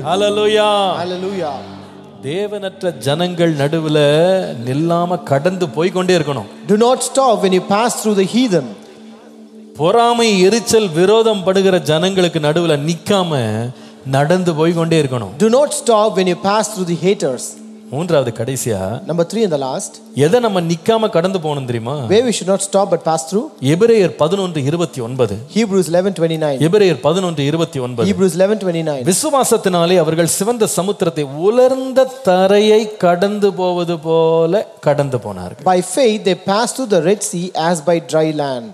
ஹalleluya. Hallelujah. தேவனற்ற ஜனங்கள் நடுவுல நில்லாம கடந்து போய் கொண்டே இருக்கணும். Do not stop when you pass through the heathen. பொறாமை எரிச்சல் விரோதம் படுகிற ஜனங்களுக்கு நடுவுல நிக்காம நடந்து போய் கொண்டே இருக்கணும். Do not stop when you pass through the haters. மூன்றாவது கடைசியா Number 3 and the last. எதை நம்ம நிக்காம கடந்து போகணும் தெரியுமா? Where we should not stop but pass through. எபிரேயர் 11:29. Hebrews 11:29. எபிரேயர் 11:29. Hebrews 11:29. விசுவாசத்தினாலே அவர்கள் சிவந்த சமுத்திரத்தை உலர்ந்த தரையை கடந்து போவது போல கடந்து போனார்கள். By faith they passed through the Red Sea as by dry land.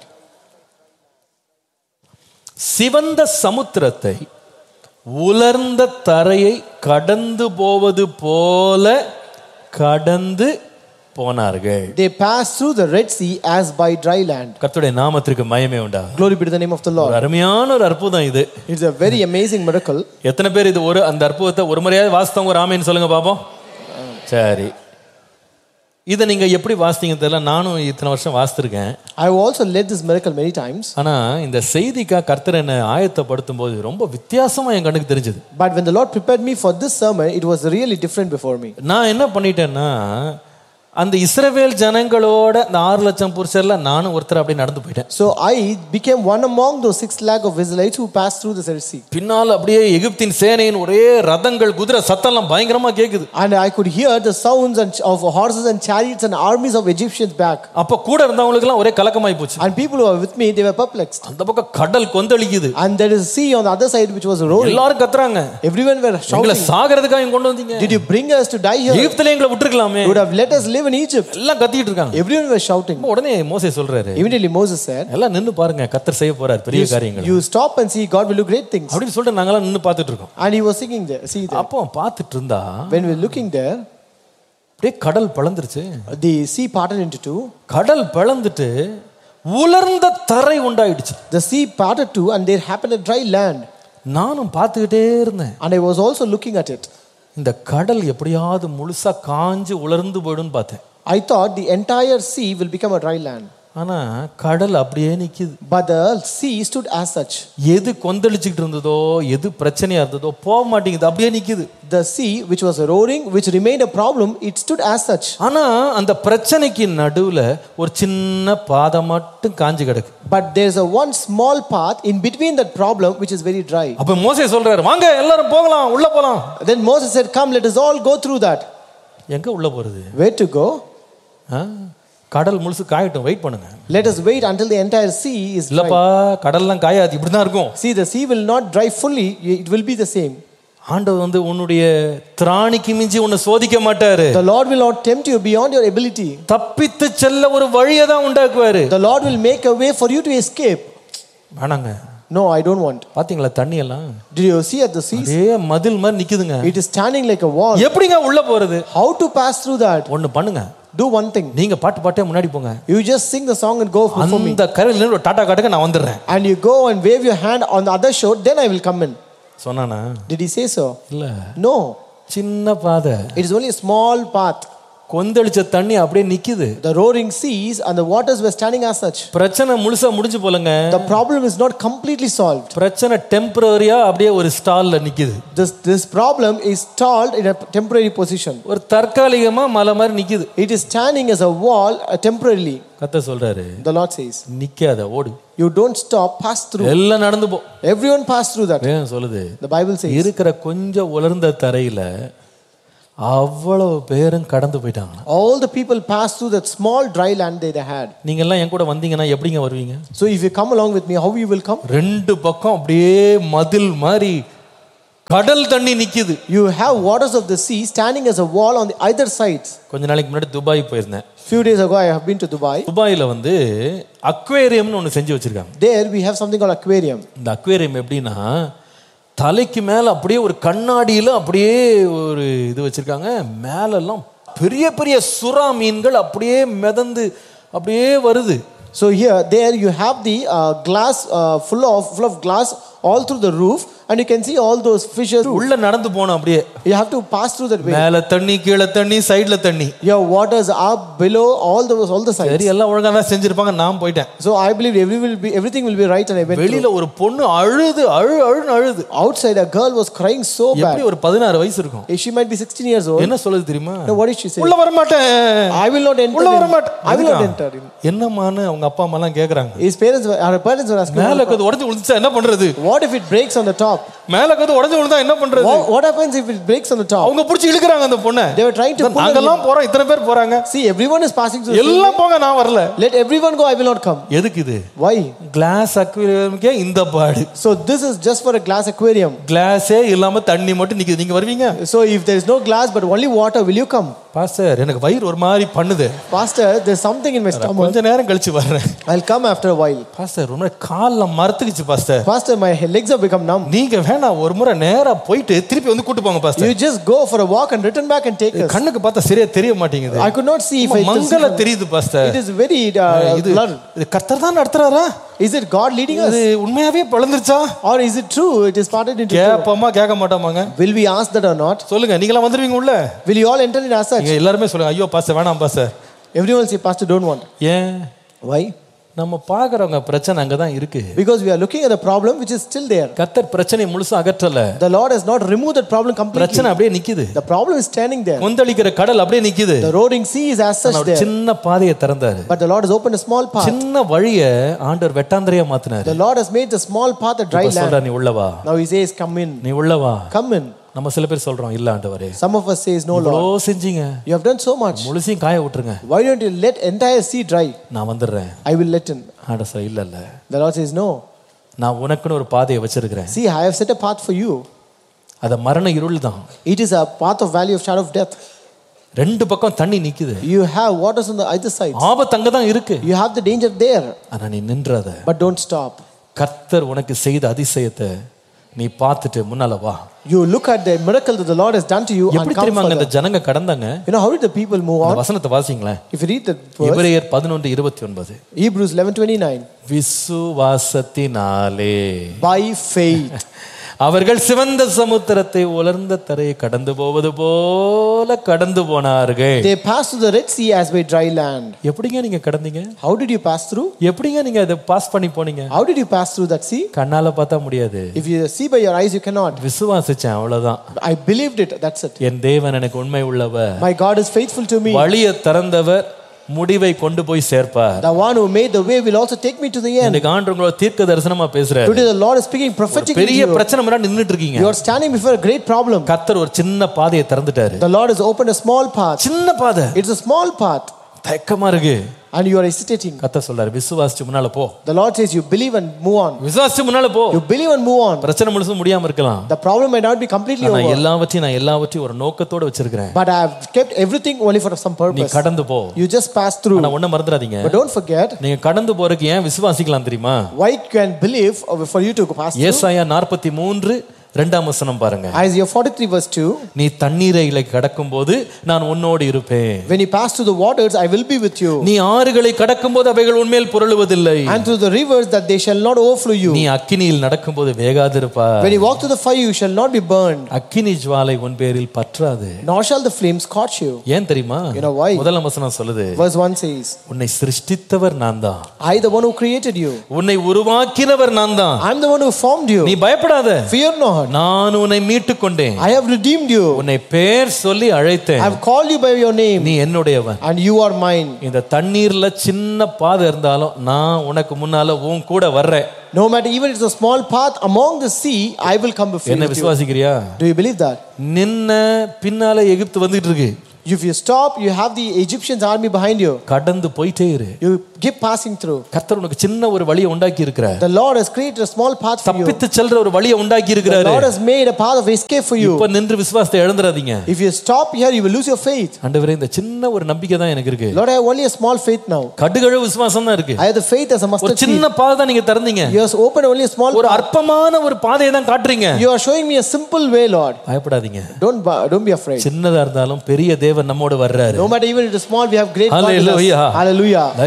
சிவந்த சமுத்திரத்தை உலர்ந்த தரையை கடந்து போவது போல கடந்து போனார்கள். They passed through the Red Sea as by dry land. கர்த்தருடைய நாமத்திற்கு மகிமை உண்டாகட்டும். Glory be to the name of the Lord. அருமையான ஒரு அற்புதம் இது. It's a very amazing miracle. எத்தனை பேர் இது அந்த அற்புதத்தை ஒரு முறையாவது வாசித்தவங்க ராமேன்னு சொல்லுங்க பாப்போம். சரி, இதை நீங்க எப்படி வாசித்தீங்க தெரியல. நானும் இத்தனை வருஷம் வாசித்திருக்கேன். I have also led this miracle many times. ஆனா இந்த செய்திக்கா கர்த்தர் என்னை ஆயத்தப்படுத்தும் போது ரொம்ப வித்தியாசமா என் கண்ணுக்கு தெரிஞ்சது. But when the Lord prepared me for this sermon, it was really different before me. நான் என்ன பண்ணிட்டேன்னா, அந்த இஸ்ரவேல் ஜனங்களோட அந்த 6 லட்சம் புருஷர்ல நானும் ஒருத்தர் அப்படி நடந்து போயிட்டேன். So I became one among those 6 lakh of Israelites who passed through the Red Sea. பின்னால அப்படியே எகிப்தின் சேனையின் ஒரே ரதங்கள் குதிரை சத்தம்லாம் பயங்கரமா கேக்குது. And I could hear the sounds of horses and chariots and armies of Egyptians back. அப்ப கூட இருந்தவங்களுக்கு எல்லாம் ஒரே கலக்கமாய் போச்சு. And people who were with me, they were perplexed. அந்த பக்கம் கடல் கொந்தளிக்குது. And there is a sea on the other side which was roaring. எல்லாரும் கத்துறாங்க. Everyone were shouting. எங்களை சாகறதுக்காக இங்க கொண்டு வந்தீங்க. Did you bring us to die here? எகிப்திலே எங்களை விட்டுருக்கலாமே. You would have let us live in Egypt. எல்லாம் கத்திட்டு இருக்காங்க. Everyone was shouting. உடனே மோசே சொல்றாரு, Immediately Moses said, எல்லாம் நின்னு பாருங்க, கர்த்தர் செய்ய போறார் பெரிய காரியங்கள். You stop and see, God will do great things. அப்படி சொல்லிட்டு நாங்க எல்லாம் நின்னு பார்த்துட்டு இருக்கோம். And he was singing there. See there. அப்போ பார்த்துட்டு இருந்தா When we were looking there, அப்படியே கடல் பிளந்துருச்சு. the sea parted into two. கடல் பிளந்துட்டு உலர்ந்த தரை உண்டாயிடுச்சு. The sea parted two and there happened a dry land. நானும் பார்த்துக்கிட்டே இருந்தேன். And I was also looking at it. இந்த கடல் எப்படியாவது முழுசா காஞ்சு உலர்ந்து போய்டும்னு பார்த்தேன். I thought the entire sea will become a dry land. ஆனா கடல் அப்படியே நிக்குது. But the sea stood as such. எது கொந்தளிச்சிட்டு இருந்ததோ, எது பிரச்சனையா இருந்ததோ போக மாட்டேங்குது, அப்படியே நிக்குது. The sea which was roaring, which remained a problem, it stood as such. ஆனா அந்த பிரச்சனைக்கு நடுவுல ஒரு சின்ன பாதை மட்டும் காஞ்சு கிடக்கு. But there's a one small path in between that problem which is very dry. அப்ப மோசே சொல்றாரு, வாங்க எல்லாரும் போகலாம், உள்ள போலாம். Then Moses said, come, let us all go through that. எங்க உள்ள போறது? Where to go? கடல் முழுசு காயட்டும், வெயிட் பண்ணுங்க. Let us wait until the entire sea is dry. இல்லப்பா, கடல்லாம் காயாது, இப்படிதான் இருக்கும். See, the sea will not dry fully, it will be the same. ஆண்டவர் உன்னுடைய திராணிக்கு மிஞ்சி உன்னை சோதிக்க மாட்டாரு. The Lord will not tempt you beyond your ability. தப்பித்து செல்ல ஒரு வழியை தான் உண்டாக்குவாரு. The Lord will make a way for you to escape. வேணாங்க. No, I don't want. பாத்தீங்களா தண்ணி எல்லாம்? Did you see at the sea? அதே மதில் மாதிரி நிக்குதுங்க. It is standing like a wall. எப்படிங்க உள்ள போறது? How to pass through that? ஒன்னு பண்ணுங்க. Do one thing. நீங்க பாட்டே முன்னாடி போங்க. You just sing the song and go before me. அந்த கரையில இருந்து ஒரு டாடா காட்டுங்க, நான் வந்துறேன். And you go and wave your hand on the other shore, then I will come in. சொன்னானா? Did he say so? இல்ல. No. சின்ன பாதை. It is only a small path. கொந்தளிச்ச தண்ணி அப்படியே நிக்குது. The roaring seas and the waters were standing as such. பிரச்சனை முழுசா முடிஞ்சு போலங்க. The problem is not completely solved. பிரச்சனை டெம்பரரியா அப்படியே ஒரு ஸ்டால்ல நிக்குது. This problem is stalled in a temporary position. ஒரு தற்காலிகமா மலை மாதிரி நிக்குது. It is standing as a wall temporarily. கர்த்தர் சொல்றாரு, The Lord says, நிக்காத, ஓடு. You don't stop, pass through. எல்லாம் நடந்து போ. Everyone pass through that. ஏன் சொல்லுது? The Bible says, இருக்கிற கொஞ்சம் உலர்ந்த தரையில அவ்வளவு பேரும் கடந்து போயிட்டாங்க. all the people passed through that small dry land they had. நீங்க எல்லாம் என் கூட வந்தீங்கன்னா எப்படிங்க வருவீங்க? So if you come along with me, how you will come? ரெண்டு பக்கம் அப்படியே மதில் மாதிரி கடல் தண்ணி நிக்குது. You have waters of the sea standing as a wall on the either sides. கொஞ்ச நாளைக்கு முன்னாடி துபாய் போயிருந்தேன். Few days ago I have been to Dubai. துபாயில அக்வேரியம்னு ஒன்னு செஞ்சு வச்சிருக்காங்க. There we have something called aquarium. இந்த அக்வேரியம் எப்படின்னா, தலைக்கு மேல அப்படியே ஒரு கண்ணாடியில அப்படியே ஒரு இது வச்சிருக்காங்க. மேலெல்லாம் பெரிய பெரிய சுறா மீன்கள் அப்படியே மிதந்து அப்படியே வருது. So there you have the glass full of glass all through the roof, and you can see all those fishes. உள்ள நடந்து போணும் அப்படியே. You have to pass through that way. மேல தண்ணி, கீழ தண்ணி, சைடுல தண்ணி. Your waters up, below, all the sides. சரி, எல்லாம் ஒழுங்கா தான் செஞ்சிருப்பாங்க, நான் போயிட்டேன். So I believe everything will be right, and I went. வெளியில ஒரு பொண்ணு அழுது. Outside a girl was crying so bad. எப்படி ஒரு 16 வயசு இருக்கும். She might be 16 years old. என்ன சொல்லுது தெரியுமா? No, what did she say? உள்ள வர மாட்டேன். I will not enter. உள்ள வர மாட்டேன். I will not enter. என்னமான்னு அவங்க அப்பா அம்மா எல்லாம் கேக்குறாங்க. Her parents were asking. மேல கது உடைஞ்சு விழுந்துச்சா என்ன பண்றது? What if it breaks on the top? மேல கது உடைஞ்சு விழுந்தா என்ன பண்றது? What happens if it breaks on the top? அவங்க புடிச்சு இழுக்குறாங்க அந்த பொண்ணை. They were trying to pull. நாங்கெல்லாம் போறோம், இத்தனை பேர் போறாங்க. See, everyone is passing through. எல்லாம் போங்க, நான் வரல. Let everyone go, I will not come. எதுக்கு இது? Why? கிளாஸ் அக்வேரியம்க்கே இந்த பாடு. So this is just for a glass aquarium. கிளாஸே இல்லாம தண்ணி மட்டும் நிக்குது, நீங்க வருவீங்க? So if there is no glass but only water, will you come? Pastor, எனக்கு வயிறு ஒரு மாதிரி பண்ணுது. Pastor, there's something in my stomach. கொஞ்ச நேரம் கழிச்சு வரேன். I'll come after a while. Pastor, ரொம்ப கால்ல மரத்துக்குச்சு pastor. Pastor, my legs have become numb. நீங்க வேணா ஒரு முறை நேரா போயிட்டு திருப்பி வந்து கூட்டி போங்க pastor. You just go for a walk and return back and take us. கண்ணுக்கு பார்த்தா சரியா தெரிய மாட்டேங்குது. I could not see if I மங்கல தெரியுது pastor. It is very blurred. இது கர்த்தர் தான் நடத்துறாரா? Is it God leading us? இது உண்மையாவே பளந்துருச்சா? Or is it true? It is parted into two. கேப்பமா கேட்க மாட்டாமாங்க. Will we ask that or not? சொல்லுங்க, நீங்களா வந்துருவீங்க உள்ள? Will you all enter in as such? நீங்க எல்லாரும் சொல்லுங்க, ஐயோ பாஸ்டர் வேணாம் pastor. Everyone say, Pastor, don't want. ஏன்? Why? நம்ம பாக்குறவங்க பிரச்சனை அங்க தான் இருக்கு. Because we are looking at the problem which is still there. கர்த்தர் பிரச்சனை முழுசா அகற்றல. The Lord has not removed that problem completely. பிரச்சனை அப்படியே நிக்குது. The problem is standing there. கொந்தளிக்கிற கடல் அப்படியே நிக்குது. The roaring sea is as such there. சின்ன பாதையை திறந்தாரு. But the Lord has opened a small path. சின்ன வழியை ஆண்டவர் வெட்டாந்தரையா மாத்தினாரு. The Lord has made the small path a dry land. சொல்றா, நீ உள்ள வா. Now he says, come in. நீ உள்ள வா. Come in. நம்ம சில பேர் சொல்றோம், இல்ல ஆண்டவரே. Some of us says, no Lord. இவ்வளவு செஞ்சீங்க. You have done so much. முழுசையும் காய விட்டுருங்க. Why don't you let entire sea dry? நான் வந்துடுறேன். I will let in. ஆண்டவர் சொல்ல, இல்ல இல்ல. The Lord says, no. நான் உனக்குன்னு ஒரு பாதையை வச்சிருக்கிறேன். See, I have set a path for you. அது மரண இருள் தான். It is a path of valley of shadow of death. ரெண்டு பக்கம் தண்ணி நிக்குது. You have waters on the either side. ஆபத்து அங்க தான் இருக்கு. You have the danger there. ஆனா நீ நின்றாத. But don't stop. கர்த்தர் உனக்கு செய்த அதிசயத்தை நீ பார்த்துட்டு முன்னால வா. You look at the miracle that the Lord has done to you and எப்படி come தெரியுமா அந்த further. ஜனங்க கடந்தாங்க? You know how did the people move on? வசனத்தை வாசிங்களேன். If you read the verse, எபிரேயர் 11:29. Hebrews 11:29. விசுவாசத்தினாலே By faith. அவர்கள் சிவந்த சமுத்திரத்தை உலர்ந்த தரையை கடந்து போவது போல கடந்து போனார்கள். They passed through the Red Sea as by dry land. எப்படிங்க நீங்க கடந்தீங்க? How did you pass through? எப்படிங்க நீங்க அதை பாஸ் பண்ணி போனீங்க? How did you pass through that sea? கண்ணால பார்த்தா முடியாது. If you see by your eyes, you cannot. விசுவாசிச்சேன், அவ்வளவுதான். I believed it. That's it. என் தேவன் எனக்கு உண்மை உள்ளவர். My God is faithful to me. வழியை திறந்தவர் முடிவை கொண்டு போய் சேர்ப்பார். The one who made the way will also take me to the end. இந்த ஆண்டவங்களோட தீர்க்க தரிசனமா பேசுறாரு. Today the Lord is speaking prophetically. பெரிய பிரச்சனை முன்னாடி நின்னுட்டு இருக்கீங்க. You are standing before a great problem. கர்த்தர் ஒரு சின்ன பாதையை திறந்துட்டாரு. The Lord has opened a small path. சின்ன பாதை. It's a small path. தயக்கமா இருக்கு. And you are hesitating. கர்த்தர் சொல்றாரு, விசுவாசிச்சு முன்னால போ. The Lord says, you believe and move on. விசுவாசிச்சு முன்னால போ. You believe and move on. பிரச்சனை முழுசும் முடியாம இருக்கலாம். The problem may not be completely over. நான் எல்லாவற்றையும் ஒரு நோக்கத்தோட வச்சிருக்கேன். But I have kept everything only for some purpose. நீ கடந்து போ. You just pass through. ஆனா ஒண்ணு மறந்துடாதீங்க. But don't forget. நீங்க கடந்து போறதுக்கு ஏன் விசுவாசிக்கலாம் தெரியுமா? Why can believe for you to pass through? ஏசாயா 43 இரண்டாம் வசனம் பாருங்க. Isaiah 43 verse 2. நீ தண்ணீரை கடக்கும்போது நான் உன்னோடு இருப்பேன். When you pass through the waters, I will be with you. நீ ஆறுகளை கடக்கும்போது அவைகள் உன்மேல் புரளுவதில்லை. And through the rivers that they shall not overflow you. நீ அக்கினியில் நடக்கும்போது வேகாதிருப்பாய். When you walk through the fire, you shall not be burned. அக்கினி ஜுவாலை உன் பேரில் பற்றாது. Nor shall the flames scorch you. ஏன் தெரியுமா? You know why? முதலாம் வசனம் சொல்லுது. Verse 1 says, உன்னை சிருஷ்டித்தவர் நான் தான். I the one who created you. உன்னை உருவாக்கினவர் நான் தான். I am the one who formed you. நீ பயப்படாத. Fear not. நான் உன்னை மீட்டுக் கொண்டேன். I have redeemed you. உன்னை பேர் சொல்லி அழைத்தேன். I have called you by your name. நீ என்னுடையவன். And you are mine. இந்த தண்ணீர்ல சின்ன பாதை இருந்தாலும் நான் உனக்கு முன்னால உன் கூட வர்றேன். No matter even it's a small path among the sea, I will come before you. என்ன விசுவாசிக்கிறியா? Do you believe that? நின்ன பின்னால எகிப்து வந்துட்டு இருக்கு. If you stop, you have the Egyptians army behind you. கடந்து போயிட்டே இரு. You keep passing through. கர்த்தர் உனக்கு சின்ன ஒரு வழியை உண்டாக்கி இருக்கிறார். The Lord has created a small path for you. தப்பித்து செல்ற ஒரு வழியை உண்டாக்கி இருக்கிறார். The Lord has made a path of escape for you. இப்ப நின்று விசுவாசத்தை இழந்துறாதீங்க. If you stop here, you will lose your faith. ஆண்டவரே, இந்த சின்ன ஒரு நம்பிக்கை தான் எனக்கு இருக்கு. Lord, I have only a small faith now. கடுகளவு விசுவாசம் தான் இருக்கு. I have the faith as a mustard ஒரு seed. சின்ன பாதை தான் நீங்க திறந்தீங்க. You have opened only a small ஒரு path. அற்பமான ஒரு பாதையை தான் காட்றீங்க. You are showing me a simple way, Lord. பயப்படாதீங்க. Don't be afraid. சின்னதா இருந்தாலும் பெரிய தேவன் நம்மோடு வர்றாரு. No matter even it is small, we have great God. Hallelujah. Hallelujah. தைரியமா கடந்து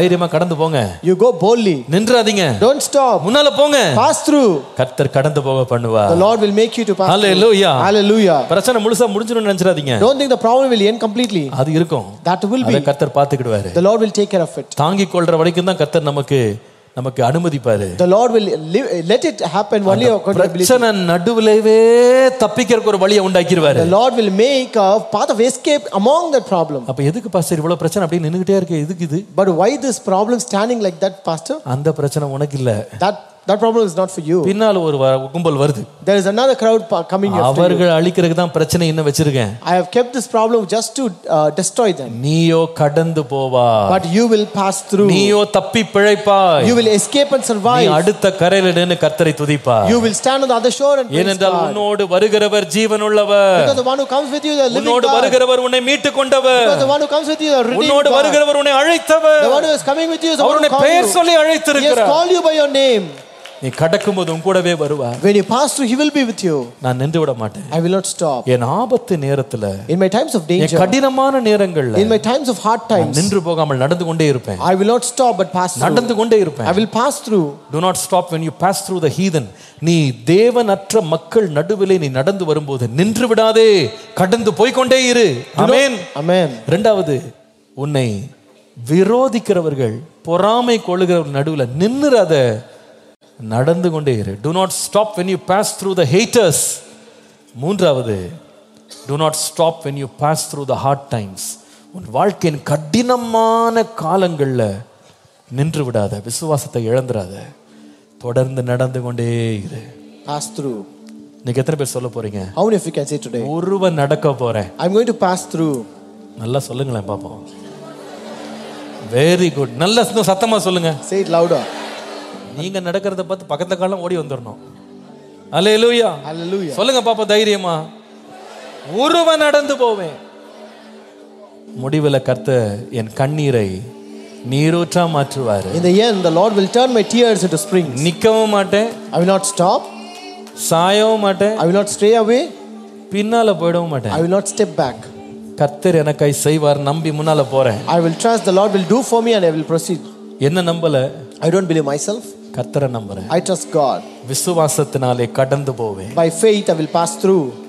கடந்து போங்க. You go boldly. நின்றாதீங்க. Don't stop. முன்னால போங்க. Pass through. கர்த்தர் கடந்து போக பண்ணுவார். The Lord will make you to pass through. Hallelujah. Hallelujah. பிரச்சனை முழுசா முடிஞ்சிரும்னு நினைச்சிராதீங்க. Don't think the problem will end completely. அது இருக்கும். That will be. அத கர்த்தர் பாத்துக்கிடுவாரு. The Lord will take care of it. தாங்கிக் கொள்ற வரைக்கும் தான் கர்த்தர் நமக்கு அனுமதிப்பாரு. The Lord will let it happen only according to ability. பிரச்சனை நடுவுலவே தப்பிக்கிறதுக்கு ஒரு வழியை உண்டாக்கிடுவாரு. The Lord will make a path of escape among that problem. அப்ப எதுக்கு பாஸ்டர் இவ்வளவு பிரச்சனை அப்படியே நின்னுட்டே இருக்கு? எதுக்கு இது? But why this problem standing like that, pastor? அந்த பிரச்சனை உனக்கு இல்ல. That problem is not for you. பின்னால ஒரு கும்பல் வருது. There is another crowd coming after you. அவர்கள் அழிக்கிறதுக்கு தான் பிரச்சனை இன்னும் வச்சிருக்கேன். I have kept this problem just to destroy them. நீயோ கடந்து போவா. But you will pass through. நீயோ தப்பி பிழைப்பாய். You will escape and survive. நீ அடுத்த கரையில நின்னு கர்த்தரை துதிப்பாய். You will stand on the other shore and praise God. ஏனென்றால் உன்னோடு வருகிறவர் ஜீவனுள்ளவர். Because the one who comes with you is the living God. உன்னோடு வருகிறவர் உன்னை மீட்டு கொண்டவர். Because the one who comes with you is the redeemed God. உன்னோடு வருகிறவர் உன்னை அழைத்தவர். The one who is coming with you is the one who அவருடைய called பெயர் you. சொல்லி அழைத்திருக்கிறார். He has called you by your name. நீ கடக்கும்போது உன் கூடவே வருவார். When you pass through, he will be with you. நான் நின்று விட மாட்டேன். I will not stop. என் ஆபத்து நேரத்துல, in my times of danger, என் கடினமான நேரங்கள்ல, in my times of hard times, நின்று போகாமல் நடந்து கொண்டே இருப்பேன். I will not stop but pass through. நடந்து கொண்டே இருப்பேன். I will pass through. Do not stop when you pass through the heathen. நீ தேவனற்ற மக்கள் நடுவிலே நீ நடந்து வரும்போது நின்று விடாதே, கடந்து போய் கொண்டே இரு. ஆமென். ஆமென். இரண்டாவது, உன்னை விரோதிக்கிறவர்கள் பொறாமை கொள்ளுகிறவர்கள் நடுவுல நின்னுறாத, நடந்து கொண்டே இரு. Do not stop when you pass through the haters. மூன்றாவது, do not stop when you pass through the hard times. உன் வாழ்க்கையின் கடினமான காலங்கள்ல நின்று விடாத, விசுவாசத்தை இழந்துடாத, தொடர்ந்து நடந்து கொண்டே இரு. Pass through. இன்னைக்கு எத்தனை பேர் சொல்ல போறீங்க? How many of you can say today? ஒருவன் நடக்க போறேன். I'm going to pass through. நல்லா சொல்லுங்களேன் பாப்போம். Very good. நல்லா சத்தமா சொல்லுங்க. Say it louder. நீங்க நடக்கிறத பார்த்து பக்கத்துல காலம் ஓடி வந்துடணும். அல்லேலூயா. Hallelujah. சொல்லுங்க பாப்பா தைரியமா. ஒருவன் நடந்து போவேன். முடிவுல கர்த்தர் என் கண்ணீரை நீரூற்றா மாற்றுவாரு. In the end, the Lord will turn my tears into springs. நிக்கவும் மாட்டேன். I will not stop. சாயவும் மாட்டேன். I will not stray away. பின்னால போயிடவும் மாட்டேன். I will not step back. கர்த்தர் எனக்காய் செய்வார் நம்பி முன்னால போறேன். I will trust the Lord will do for me and I will proceed. என்ன நம்பல? I don't believe myself. கர்த்தரை நம்புறேன். I trust God. விசுவாசத்தினாலே கடந்து போவேன். By faith I will pass through.